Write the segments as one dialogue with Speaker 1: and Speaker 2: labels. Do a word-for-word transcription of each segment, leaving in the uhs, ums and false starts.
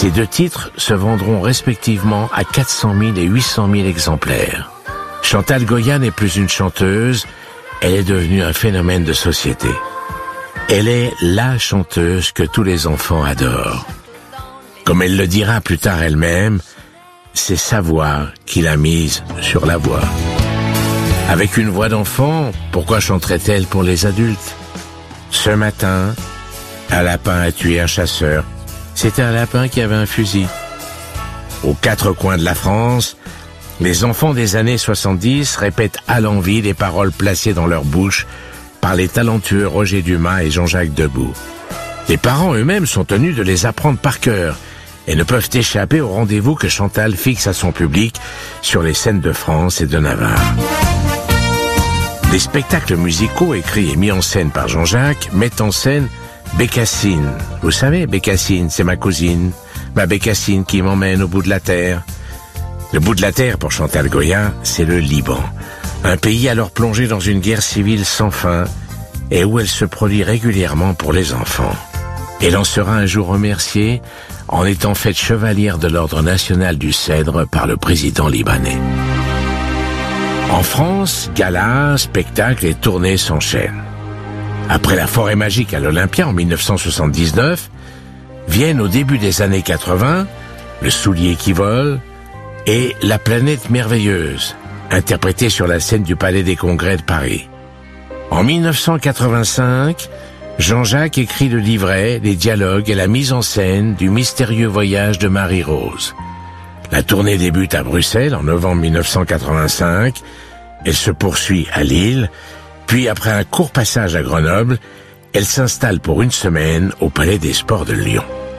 Speaker 1: Ces deux titres se vendront respectivement à quatre cent mille et huit cent mille exemplaires. Chantal Goya n'est plus une chanteuse, elle est devenue un phénomène de société. Elle est la chanteuse que tous les enfants adorent. Comme elle le dira plus tard elle-même, c'est sa voix qui l'a mise sur la voie. Avec une voix d'enfant, pourquoi chanterait-elle pour les adultes? Ce matin, un lapin a tué un chasseur. C'était un lapin qui avait un fusil. Aux quatre coins de la France, les enfants des années soixante-dix répètent à l'envi les paroles placées dans leur bouche par les talentueux Roger Dumas et Jean-Jacques Debout. Les parents eux-mêmes sont tenus de les apprendre par cœur et ne peuvent échapper au rendez-vous que Chantal fixe à son public sur les scènes de France et de Navarre. Les spectacles musicaux écrits et mis en scène par Jean-Jacques mettent en scène Bécassine. Vous savez, Bécassine, c'est ma cousine, ma Bécassine qui m'emmène au bout de la terre. Le bout de la terre, pour Chantal Goya, c'est le Liban. Un pays alors plongé dans une guerre civile sans fin et où elle se produit régulièrement pour les enfants. Elle en sera un jour remerciée en étant faite chevalière de l'Ordre national du Cèdre par le président libanais. En France, galas, spectacles et tournées s'enchaînent. Après la Forêt magique à l'Olympia en mille neuf cent soixante-dix-neuf, viennent au début des années quatre-vingts, Le soulier qui vole et La planète merveilleuse, interprétée sur la scène du Palais des Congrès de Paris. En mille neuf cent quatre-vingt-cinq, Jean-Jacques écrit le livret, les dialogues et la mise en scène du mystérieux voyage de Marie-Rose. La tournée débute à Bruxelles en novembre mille neuf cent quatre-vingt-cinq, elle se poursuit à Lille, puis après un court passage à Grenoble, elle s'installe pour une semaine au Palais des Sports de Lyon.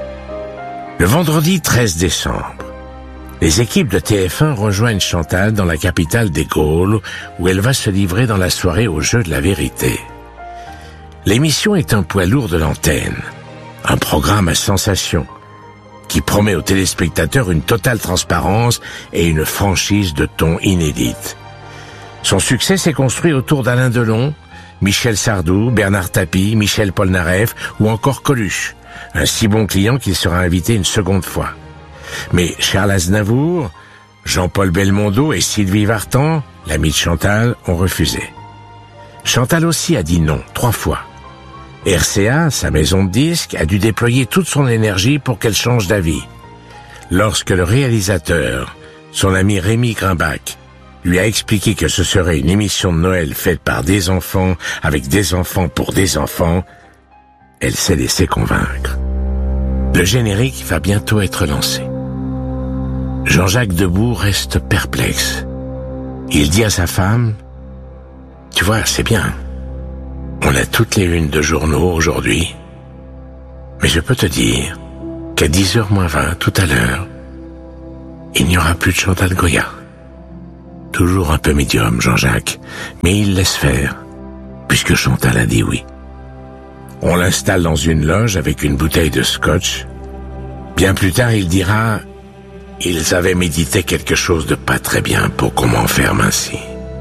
Speaker 1: Le vendredi treize décembre, les équipes de T F un rejoignent Chantal dans la capitale des Gaules, où elle va se livrer dans la soirée au jeu de la vérité. L'émission est un poids lourd de l'antenne, un programme à sensation, qui promet aux téléspectateurs une totale transparence et une franchise de ton inédite. Son succès s'est construit autour d'Alain Delon, Michel Sardou, Bernard Tapie, Michel Polnareff ou encore Coluche, un si bon client qu'il sera invité une seconde fois. Mais Charles Aznavour, Jean-Paul Belmondo et Sylvie Vartan, l'ami de Chantal, ont refusé. Chantal aussi a dit non, trois fois. R C A, sa maison de disques, a dû déployer toute son énergie pour qu'elle change d'avis. Lorsque le réalisateur, son ami Rémi Grimbach, lui a expliqué que ce serait une émission de Noël faite par des enfants, avec des enfants pour des enfants, elle s'est laissée convaincre. Le générique va bientôt être lancé. Jean-Jacques Debout reste perplexe. Il dit à sa femme, « Tu vois, c'est bien. On a toutes les unes de journaux aujourd'hui. Mais je peux te dire qu'à dix heures moins vingt, tout à l'heure, il n'y aura plus de Chantal Goya. » Toujours un peu médium, Jean-Jacques, mais il laisse faire, puisque Chantal a dit oui. On l'installe dans une loge avec une bouteille de scotch. Bien plus tard, il dira « Ils avaient médité quelque chose de pas très bien pour qu'on m'enferme ainsi. »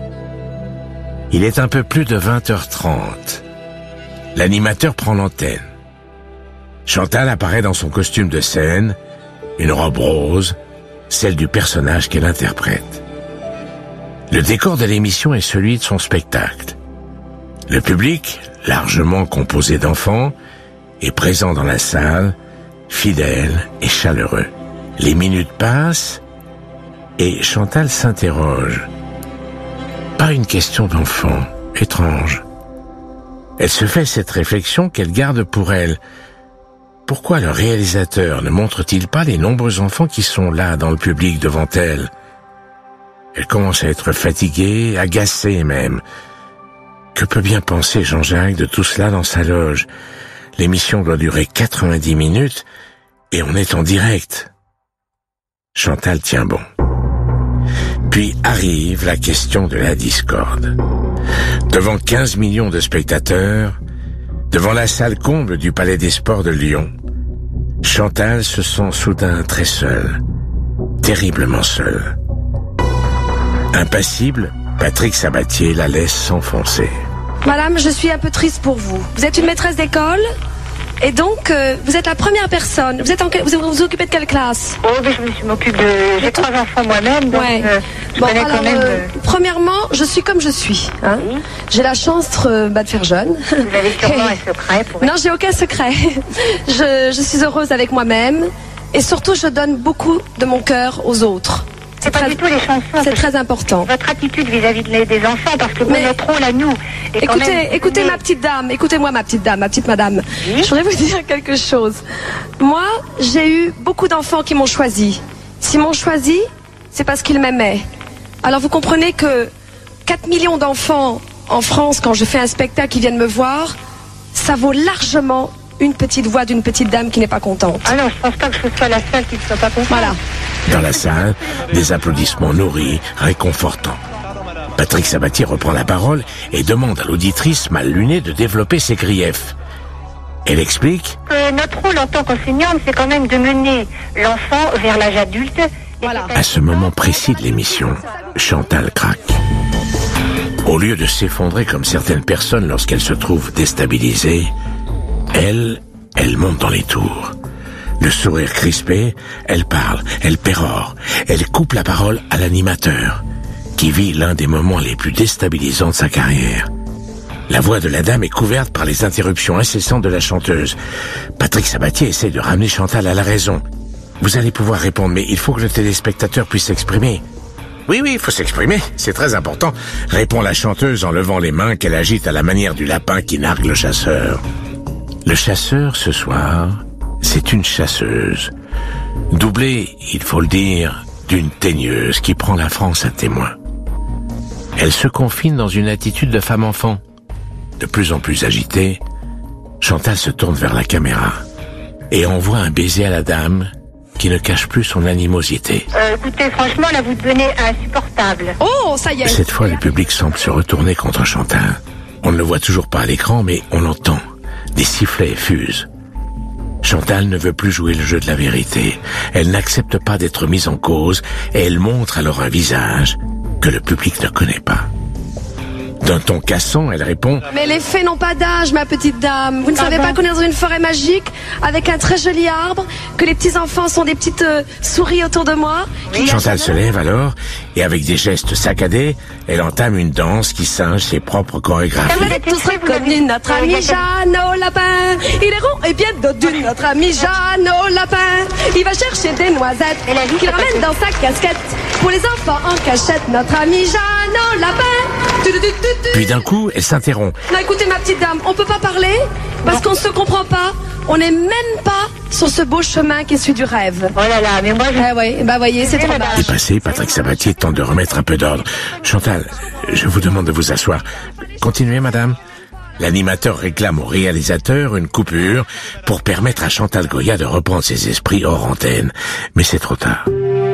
Speaker 1: Il est un peu plus de vingt heures trente. L'animateur prend l'antenne. Chantal apparaît dans son costume de scène, une robe rose, celle du personnage qu'elle interprète. Le décor de l'émission est celui de son spectacle. Le public, largement composé d'enfants, est présent dans la salle, fidèle et chaleureux. Les minutes passent et Chantal s'interroge. Pas une question d'enfant, étrange. Elle se fait cette réflexion qu'elle garde pour elle. Pourquoi le réalisateur ne montre-t-il pas les nombreux enfants qui sont là dans le public devant elle ? Elle commence à être fatiguée, agacée même. Que peut bien penser Jean-Jacques de tout cela dans sa loge? L'émission doit durer quatre-vingt-dix minutes et on est en direct. Chantal tient bon. Puis arrive la question de la discorde. Devant quinze millions de spectateurs, devant la salle comble du Palais des Sports de Lyon, Chantal se sent soudain très seule, terriblement seule. Impassible, Patrick Sabatier la laisse s'enfoncer.
Speaker 2: Madame, je suis un peu triste pour vous. Vous êtes une maîtresse d'école ? Et donc, euh, vous êtes la première personne. Vous êtes en quel, vous vous occupez de quelle classe?
Speaker 3: Oh, mais je m'occupe de... J'ai trois enfants moi-même, donc
Speaker 2: ouais.
Speaker 3: euh, je
Speaker 2: bon,
Speaker 3: connais
Speaker 2: alors,
Speaker 3: quand même...
Speaker 2: Euh, premièrement, je suis comme je suis. Hein. Oui. J'ai la chance euh, bah, de faire jeune.
Speaker 3: Vous avez sûrement un secret pour...
Speaker 2: Non, j'ai aucun secret. je, je suis heureuse avec moi-même. Et surtout, je donne beaucoup de mon cœur aux autres.
Speaker 3: C'est pas très, du tout les chansons.
Speaker 2: C'est très important.
Speaker 3: Votre attitude vis-à-vis de, des enfants, parce que
Speaker 2: Mais,
Speaker 3: notre rôle à nous... Est
Speaker 2: écoutez,
Speaker 3: quand même...
Speaker 2: écoutez ma petite dame, écoutez-moi ma petite dame, ma petite madame. Oui? Je voudrais vous dire quelque chose. Moi, j'ai eu beaucoup d'enfants qui m'ont choisi. S'ils m'ont choisi, c'est parce qu'ils m'aimaient. Alors vous comprenez que quatre millions d'enfants en France, quand je fais un spectacle, qui viennent me voir, ça vaut largement une petite voix d'une petite dame qui n'est pas contente.
Speaker 3: Ah non, je pense pas que ce soit la seule qui ne soit pas contente.
Speaker 2: Voilà.
Speaker 1: Dans la salle, des applaudissements nourris, réconfortants. Patrick Sabatier reprend la parole et demande à l'auditrice mal lunée de développer ses griefs. Elle explique
Speaker 3: que notre rôle en tant qu'enseignante, c'est quand même de mener l'enfant vers l'âge adulte.
Speaker 2: Voilà.
Speaker 1: À ce moment précis de l'émission, Chantal craque. Au lieu de s'effondrer comme certaines personnes lorsqu'elles se trouvent déstabilisées, elle, elle monte dans les tours. Le sourire crispé, elle parle, elle pérore, elle coupe la parole à l'animateur, qui vit l'un des moments les plus déstabilisants de sa carrière. La voix de la dame est couverte par les interruptions incessantes de la chanteuse. Patrick Sabatier essaie de ramener Chantal à la raison. Vous allez pouvoir répondre, mais il faut que le téléspectateur puisse s'exprimer. Oui, oui, il faut s'exprimer, c'est très important, répond la chanteuse en levant les mains qu'elle agite à la manière du lapin qui nargue le chasseur. Le chasseur, ce soir, c'est une chasseuse, doublée, il faut le dire, d'une teigneuse qui prend la France à témoin. Elle se confine dans une attitude de femme-enfant. De plus en plus agitée, Chantal se tourne vers la caméra et envoie un baiser à la dame qui ne cache plus son animosité.
Speaker 3: Euh, écoutez, franchement, là, vous devenez insupportable.
Speaker 2: Oh, ça y est.
Speaker 1: Cette fois, le public semble se retourner contre Chantal. On ne le voit toujours pas à l'écran, mais on l'entend. Des sifflets fusent. Chantal ne veut plus jouer le jeu de la vérité. Elle n'accepte pas d'être mise en cause et elle montre alors un visage que le public ne connaît pas. D'un ton cassant, elle répond «
Speaker 2: Mais les fées n'ont pas d'âge, ma petite dame. Vous ne
Speaker 3: ah
Speaker 2: savez
Speaker 3: bon
Speaker 2: pas qu'on est dans une forêt magique avec un très joli arbre, que les petits-enfants sont des petites euh, souris autour de moi. »
Speaker 1: oui. Chantal se lève alors et avec des gestes saccadés, elle entame une danse qui singe ses propres chorégraphies.
Speaker 2: Vous êtes tous reconnus, notre ami Jeanne au lapin. Il est rond et bien dodu, notre ami Jeanne au lapin. Il va chercher des noisettes qu'il ramène dans sa casquette. Pour les enfants en cachette, notre ami Jeanne au lapin.
Speaker 1: Puis d'un coup, elle s'interrompt.
Speaker 2: Non, écoutez, ma petite dame, on peut pas parler parce qu'on se comprend pas. On n'est même pas sur ce beau chemin qui est celui du rêve.
Speaker 3: Oh là là, mais moi je...
Speaker 2: Eh oui, bah voyez, c'est trop bas.
Speaker 1: Dépassé, Patrick Sabatier tente de remettre un peu d'ordre. Chantal, je vous demande de vous asseoir. Continuez, madame. L'animateur réclame au réalisateur une coupure pour permettre à Chantal Goya de reprendre ses esprits hors antenne. Mais c'est trop tard.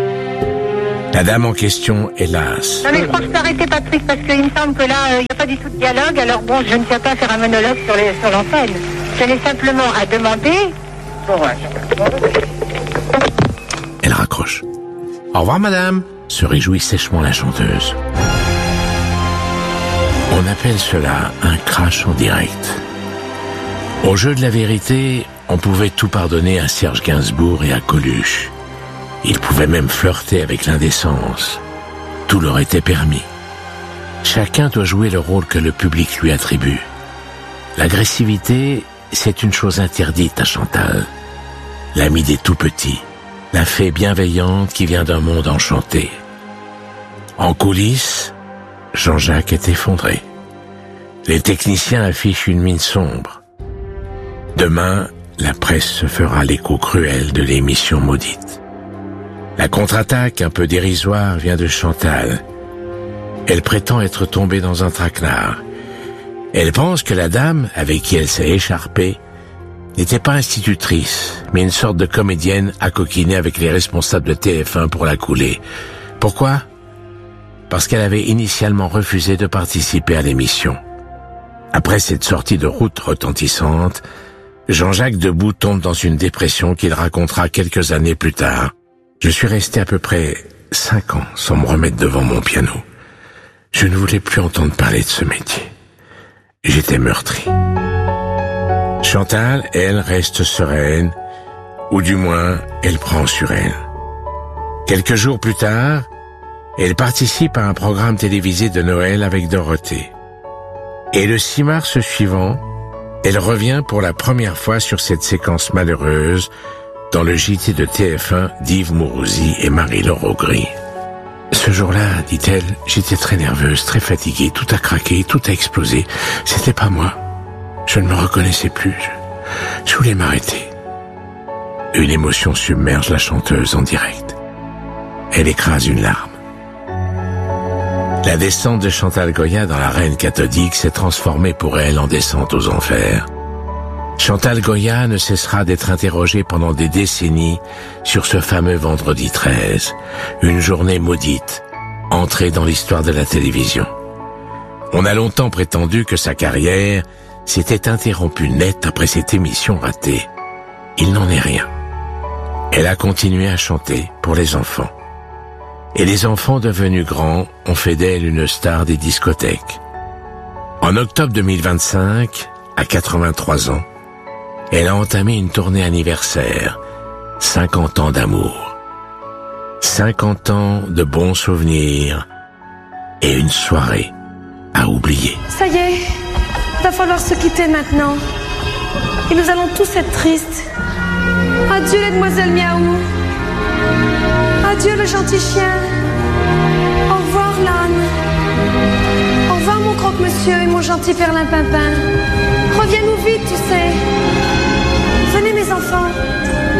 Speaker 1: La dame en question, hélas.
Speaker 3: Non mais je crois que je peux arrêter Patrick parce qu'il me semble que là, il euh, n'y a pas du tout de dialogue. Alors bon, je ne tiens pas à faire un monologue sur les sur l'antenne. Je n'ai simplement à demander... Bon, ouais.
Speaker 1: Elle raccroche. Au revoir madame, se réjouit sèchement la chanteuse. On appelle cela un crash en direct. Au jeu de la vérité, on pouvait tout pardonner à Serge Gainsbourg et à Coluche. Il pouvait même flirter avec l'indécence. Tout leur était permis. Chacun doit jouer le rôle que le public lui attribue. L'agressivité, c'est une chose interdite à Chantal. L'amie des tout-petits, la fée bienveillante qui vient d'un monde enchanté. En coulisses, Jean-Jacques est effondré. Les techniciens affichent une mine sombre. Demain, la presse se fera l'écho cruel de l'émission maudite. La contre-attaque un peu dérisoire vient de Chantal. Elle prétend être tombée dans un traquenard. Elle pense que la dame, avec qui elle s'est écharpée, n'était pas institutrice, mais une sorte de comédienne à coquiner avec les responsables de T F un pour la couler. Pourquoi ? Parce qu'elle avait initialement refusé de participer à l'émission. Après cette sortie de route retentissante, Jean-Jacques Debout tombe dans une dépression qu'il racontera quelques années plus tard. Je suis resté à peu près cinq ans sans me remettre devant mon piano. Je ne voulais plus entendre parler de ce métier. J'étais meurtri. Chantal, elle, reste sereine, ou du moins, elle prend sur elle. Quelques jours plus tard, elle participe à un programme télévisé de Noël avec Dorothée. Et le six mars suivant, elle revient pour la première fois sur cette séquence malheureuse dans le J T de T F un d'Yves Mourouzi et Marie-Laure Augry. Ce jour-là, dit-elle, j'étais très nerveuse, très fatiguée, tout a craqué, tout a explosé. C'était pas moi. Je ne me reconnaissais plus. Je, je voulais m'arrêter. Une émotion submerge la chanteuse en direct. Elle écrase une larme. La descente de Chantal Goya dans l'arène cathodique s'est transformée pour elle en descente aux enfers. Chantal Goya ne cessera d'être interrogée pendant des décennies sur ce fameux vendredi treize, une journée maudite, entrée dans l'histoire de la télévision. On a longtemps prétendu que sa carrière s'était interrompue net après cette émission ratée. Il n'en est rien. Elle a continué à chanter pour les enfants. Et les enfants devenus grands ont fait d'elle une star des discothèques. En octobre deux mille vingt-cinq, à quatre-vingt-trois ans, elle a entamé une tournée anniversaire, cinquante ans d'amour, cinquante ans de bons souvenirs et une soirée à oublier.
Speaker 2: Ça y est, il va falloir se quitter maintenant. Et nous allons tous être tristes. Adieu les demoiselles Miaou. Adieu le gentil chien. Au revoir l'âne. Au revoir mon croque-monsieur et mon gentil perlin-pimpin. Reviens-nous vite, tu sais. Venez mes enfants.